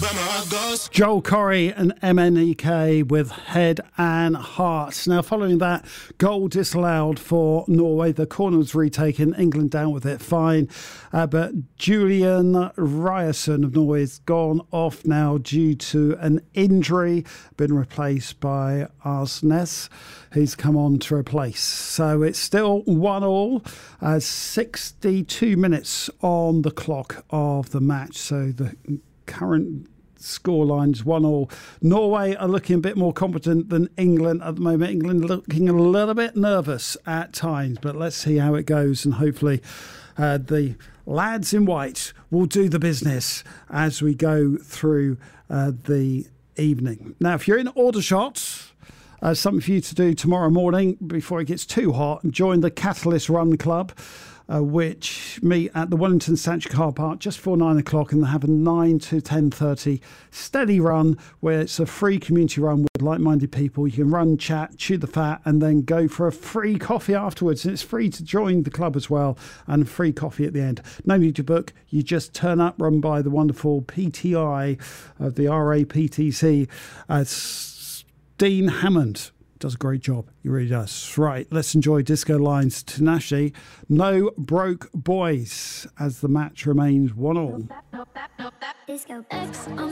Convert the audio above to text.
Joel Corry and MNEK with Head and Heart. Now, following that, goal disallowed for Norway. The corner was retaken. England down with it, fine. But Julian Ryerson of Norway has gone off now due to an injury, been replaced by Arsnes. He's come on to replace. So it's still 1-1, 62 minutes on the clock of the match. So the current scoreline's 1-1. Norway are looking a bit more competent than England at the moment. England looking a little bit nervous at times, but let's see how it goes, and hopefully the lads in white will do the business as we go through the evening. Now, if you're in Aldershot, something for you to do tomorrow morning before it gets too hot, join the Catalyst Run Club, which meet at the Wellington Sanctuary Car Park just before 9 o'clock, and they have a 9 to 10:30 steady run where it's a free community run with like-minded people. You can run, chat, chew the fat, and then go for a free coffee afterwards. And it's free to join the club as well, and free coffee at the end. No need to book. You just turn up, run by the wonderful PTI of the RAPTC, Dean Hammond. Does a great job. He really does. Right, let's enjoy Disco Lines Tinashe. No Broke Boys as the match remains 1-1. Disco X on